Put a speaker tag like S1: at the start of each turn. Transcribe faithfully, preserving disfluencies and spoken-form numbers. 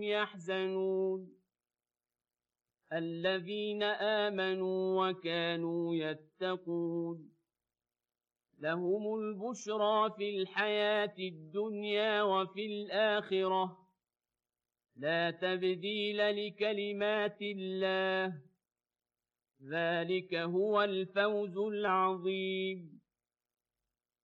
S1: يحزنون الذين آمنوا وكانوا يتقون لهم البشرى في الحياة الدنيا وفي الآخرة لا تبديل لكلمات الله ذلك هو الفوز العظيم